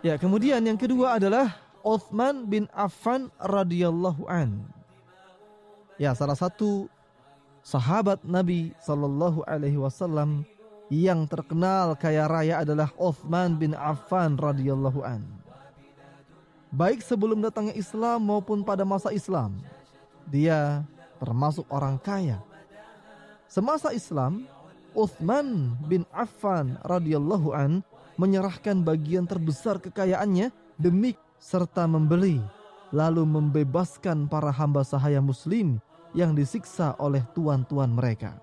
Ya, kemudian yang kedua adalah Utsman bin Affan radhiyallahu an. Ya, salah satu sahabat Nabi sallallahu alaihi wasallam yang terkenal kaya raya adalah Utsman bin Affan radhiyallahu an. Baik sebelum datangnya Islam maupun pada masa Islam, dia termasuk orang kaya. Semasa Islam, Utsman bin Affan radhiyallahu an menyerahkan bagian terbesar kekayaannya demi serta membeli lalu membebaskan para hamba sahaya muslim yang disiksa oleh tuan-tuan mereka.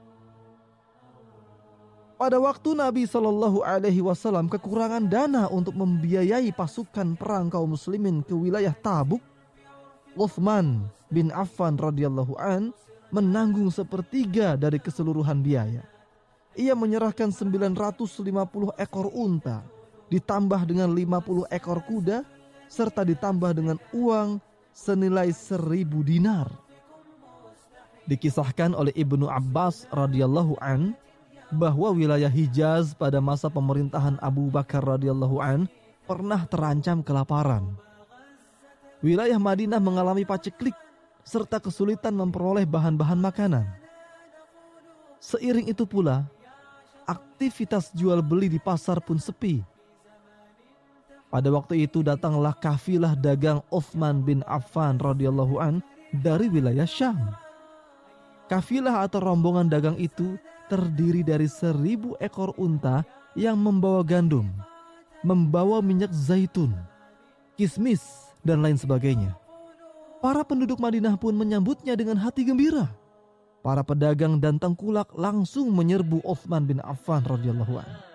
Pada waktu Nabi Shallallahu Alaihi Wasallam kekurangan dana untuk membiayai pasukan perang kaum muslimin ke wilayah Tabuk, Utsman bin Affan radhiyallahu an menanggung sepertiga dari keseluruhan biaya. Ia menyerahkan 950 ekor unta, ditambah dengan 50 ekor kuda, serta ditambah dengan uang senilai 1000 dinar. Dikisahkan oleh Ibnu Abbas radhiyallahu an bahwa wilayah Hijaz pada masa pemerintahan Abu Bakar radhiyallahu an pernah terancam kelaparan. Wilayah Madinah mengalami paceklik serta kesulitan memperoleh bahan-bahan makanan. Seiring itu pula, aktivitas jual beli di pasar pun sepi. Pada waktu itu datanglah kafilah dagang Utsman bin Affan radhiyallahu an dari wilayah Syam. Kafilah atau rombongan dagang itu terdiri dari 1000 ekor unta yang membawa gandum, membawa minyak zaitun, kismis, dan lain sebagainya. Para penduduk Madinah pun menyambutnya dengan hati gembira. Para pedagang dan tengkulak langsung menyerbu Utsman bin Affan radhiyallahu anhu.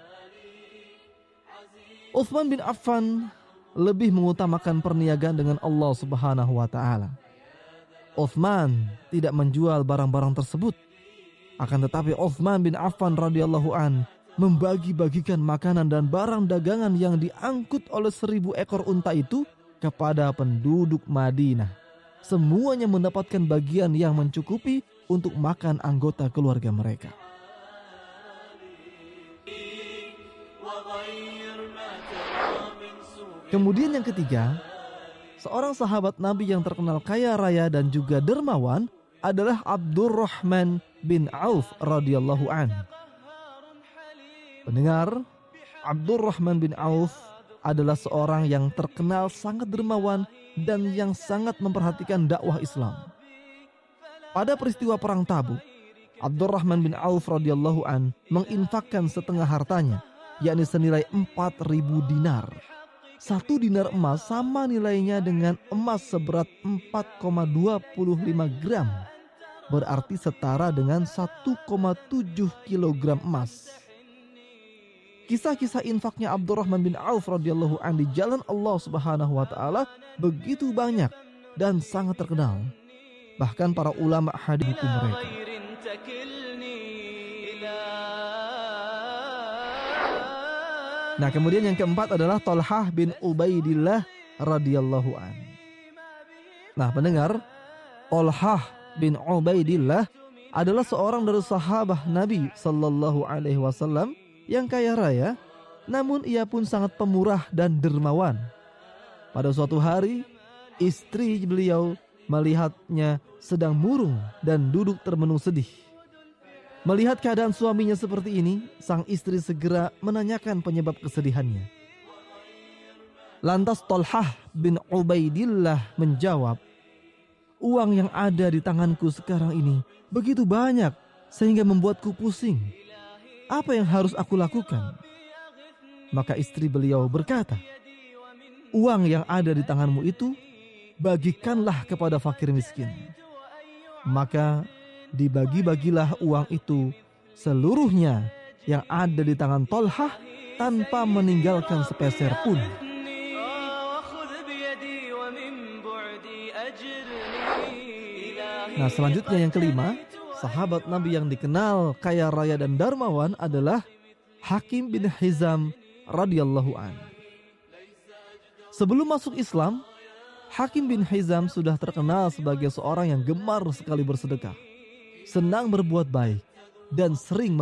Utsman bin Affan lebih mengutamakan perniagaan dengan Allah Subhanahu wa taala. Utsman tidak menjual barang-barang tersebut. Akan tetapi Utsman bin Affan radhiyallahu an membagi-bagikan makanan dan barang dagangan yang diangkut oleh 1000 ekor unta itu kepada penduduk Madinah. Semuanya mendapatkan bagian yang mencukupi untuk makan anggota keluarga mereka. Kemudian yang ketiga, seorang sahabat Nabi yang terkenal kaya raya dan juga dermawan adalah Abdurrahman bin Auf radhiyallahu an. Pendengar, Abdurrahman bin Auf adalah seorang yang terkenal sangat dermawan dan yang sangat memperhatikan dakwah Islam. Pada peristiwa perang Tabuk, Abdurrahman bin Auf radhiyallahu an menginfakkan setengah hartanya, yakni senilai 4000 dinar. 1 dinar emas sama nilainya dengan emas seberat 4,25 gram. Berarti setara dengan 1,7 kilogram emas. Kisah-kisah infaknya Abdurrahman bin Auf radhiyallahu an di jalan Allah Subhanahu wa taala begitu banyak dan sangat terkenal. Bahkan para ulama hadis itu mereka. Nah, kemudian yang keempat adalah Thalhah bin Ubaidillah radhiyallahu an. Nah, pendengar, Thalhah bin Ubaidillah adalah seorang dari sahabat Nabi sallallahu alaihi wasallam yang kaya raya, namun ia pun sangat pemurah dan dermawan. Pada suatu hari, istri beliau melihatnya sedang murung dan duduk termenung sedih. Melihat keadaan suaminya seperti ini, sang istri segera menanyakan penyebab kesedihannya. Lantas Thalhah bin Ubaidillah menjawab, "Uang yang ada di tanganku sekarang ini begitu banyak sehingga membuatku pusing. Apa yang harus aku lakukan?" Maka istri beliau berkata, "Uang yang ada di tanganmu itu bagikanlah kepada fakir miskin." Maka dibagi-bagilah uang itu seluruhnya yang ada di tangan Thalhah tanpa meninggalkan sepeser pun. Nah, selanjutnya yang kelima, sahabat Nabi yang dikenal kaya raya dan dermawan adalah Hakim bin Hizam radhiyallahu an. Sebelum masuk Islam, Hakim bin Hizam sudah terkenal sebagai seorang yang gemar sekali bersedekah, senang berbuat baik, dan sering